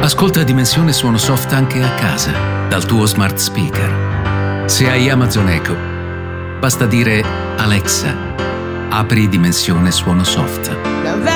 Ascolta Dimensione Suono Soft anche a casa, dal tuo smart speaker. Se hai Amazon Echo, basta dire Alexa, apri Dimensione Suono Soft.